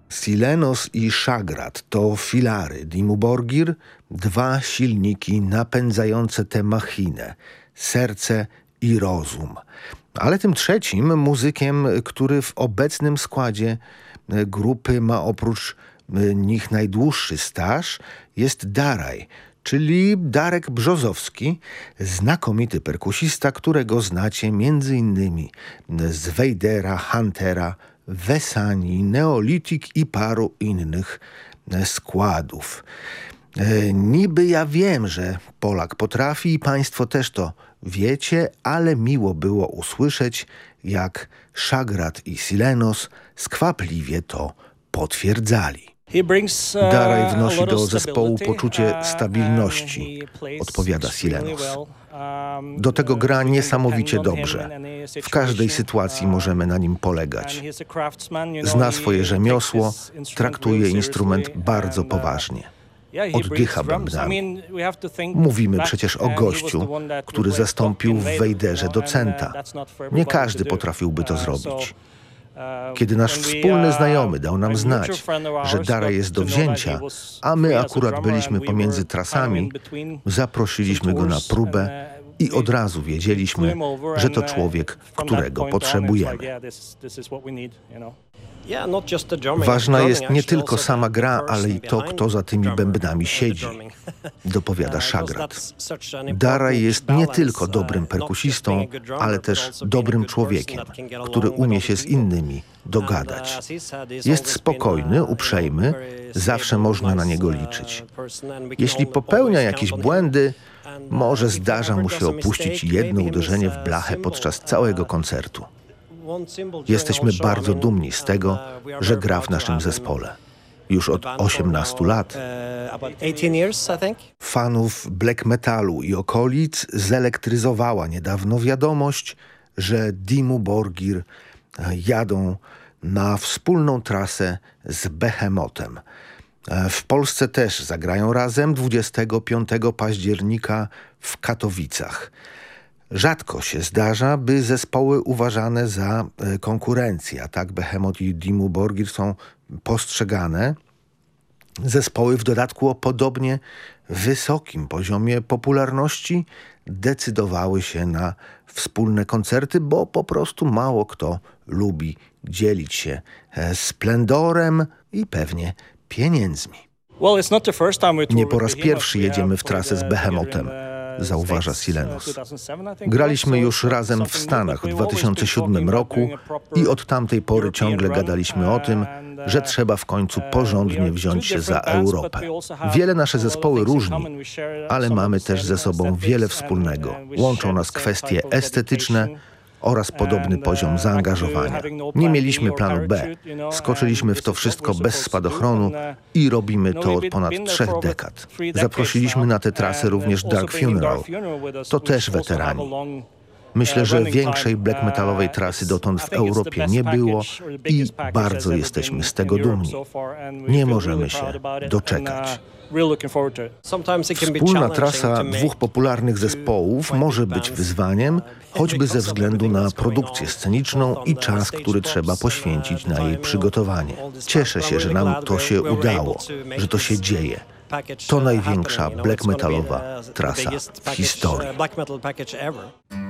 Silenos i Szagrat to filary Dimmu Borgir, dwa silniki napędzające tę machinę, serce i rozum. Ale tym trzecim muzykiem, który w obecnym składzie grupy ma oprócz nich najdłuższy staż, jest Daraj, czyli Darek Brzozowski, znakomity perkusista, którego znacie m.in. z Wejdera, Huntera, Wesani, Neolitik i paru innych składów. Niby ja wiem, że Polak potrafi i państwo też to wiecie, ale miło było usłyszeć, jak Szagrat i Silenos skwapliwie to potwierdzali. Daraj wnosi do zespołu poczucie stabilności, odpowiada Silenos. Do tego gra niesamowicie dobrze. W każdej sytuacji możemy na nim polegać. Zna swoje rzemiosło, traktuje instrument bardzo poważnie. Oddycha bębnami. Mówimy przecież o gościu, który zastąpił w Wejderze docenta. Nie każdy potrafiłby to zrobić. Kiedy nasz wspólny znajomy dał nam znać, że Daraj jest do wzięcia, a my akurat byliśmy pomiędzy trasami, zaprosiliśmy go na próbę i od razu wiedzieliśmy, że to człowiek, którego potrzebujemy. Ważna jest nie tylko sama gra, ale i to, kto za tymi bębnami siedzi, dopowiada Szagrat. Daraj jest nie tylko dobrym perkusistą, ale też dobrym człowiekiem, który umie się z innymi dogadać. Jest spokojny, uprzejmy, zawsze można na niego liczyć. Jeśli popełnia jakieś błędy, może zdarza mu się opuścić jedno uderzenie w blachę podczas całego koncertu. Jesteśmy bardzo dumni z tego, że gra w naszym zespole. Już od 18 lat. Fanów black metalu i okolic zelektryzowała niedawno wiadomość, że Dimmu Borgir jadą na wspólną trasę z Behemotem. W Polsce też zagrają razem 25 października w Katowicach. Rzadko się zdarza, by zespoły uważane za konkurencję, a tak Behemoth i Dimmu Borgir są postrzegane. Zespoły w dodatku o podobnie wysokim poziomie popularności decydowały się na wspólne koncerty, bo po prostu mało kto lubi dzielić się splendorem i pewnie pieniędzmi. Nie po raz pierwszy jedziemy w trasę z Behemothem, zauważa Silenos. Graliśmy już razem w Stanach w 2007 roku i od tamtej pory ciągle gadaliśmy o tym, że trzeba w końcu porządnie wziąć się za Europę. Wiele nasze zespoły różni, ale mamy też ze sobą wiele wspólnego. Łączą nas kwestie estetyczne oraz podobny poziom zaangażowania. Nie mieliśmy planu B. Skoczyliśmy w to wszystko bez spadochronu i robimy to od ponad 3 dekad. Zaprosiliśmy na tę trasę również Dark Funeral. To też weterani. Myślę, że większej black metalowej trasy dotąd w Europie nie było i bardzo jesteśmy z tego dumni. Nie możemy się doczekać. Wspólna trasa dwóch popularnych zespołów może być wyzwaniem, choćby ze względu na produkcję sceniczną i czas, który trzeba poświęcić na jej przygotowanie. Cieszę się, że nam to się udało, że to się dzieje. To największa black metalowa trasa w historii.